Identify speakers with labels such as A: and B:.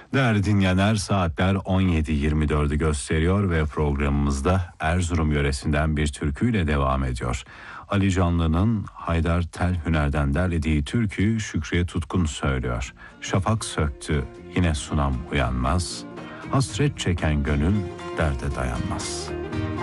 A: Değerli dinleyenler, saatler 17.24'ü gösteriyor ve programımızda Erzurum yöresinden bir türküyle devam ediyor. Ali Canlı'nın Haydar Telhüner'den derlediği türküyü Şükriye Tutkun söylüyor. Şafak söktü yine sunam uyanmaz, hasret çeken gönül derde dayanmaz.